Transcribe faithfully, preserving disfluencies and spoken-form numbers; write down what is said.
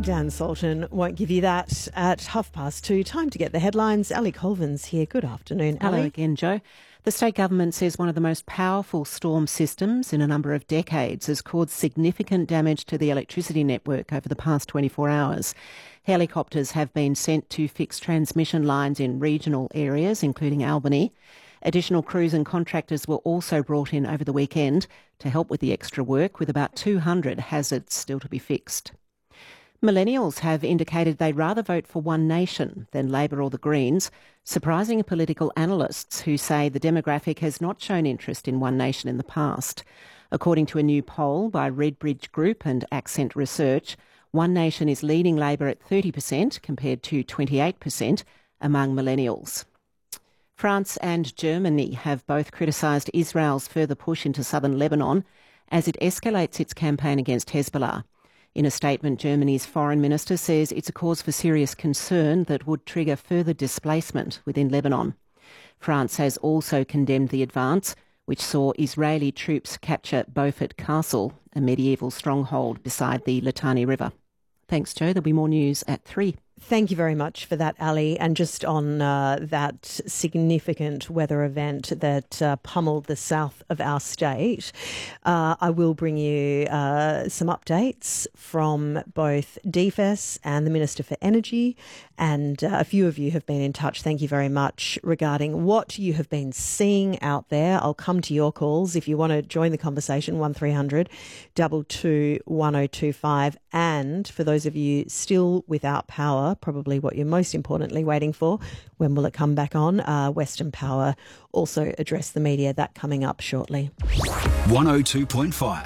Dan Sultan won't give you that at half past two. Time to get the headlines. Ali Colvin's here. Good afternoon, Ali. Hello again, Joe. The state government says one of the most powerful storm systems in a number of decades has caused significant damage to the electricity network over the past twenty-four hours. Helicopters have been sent to fix transmission lines in regional areas, including Albany. Additional crews and contractors were also brought in over the weekend to help with the extra work, with about two hundred hazards still to be fixed. Millennials have indicated they'd rather vote for One Nation than Labor or the Greens, surprising political analysts who say the demographic has not shown interest in One Nation in the past. According to a new poll by Redbridge Group and Accent Research, One Nation is leading Labor at thirty percent compared to twenty-eight percent among millennials. France and Germany have both criticised Israel's further push into southern Lebanon as it escalates its campaign against Hezbollah. In a statement, Germany's foreign minister says it's a cause for serious concern that would trigger further displacement within Lebanon. France has also condemned the advance, which saw Israeli troops capture Beaufort Castle, a medieval stronghold beside the Litani River. Thanks, Joe. There'll be more news at three. Thank you very much for that, Ali. And just on uh, that significant weather event that uh, pummeled the south of our state, uh, I will bring you uh, some updates from both D F E S and the Minister for Energy. And uh, a few of you have been in touch. Thank you very much regarding what you have been seeing out there. I'll come to your calls if you want to join the conversation, one three hundred two two one oh two five. And for those of you still without power, probably what you're most importantly waiting for, when will it come back on? Uh, Western Power also addressed the media. That coming up shortly. one oh two point five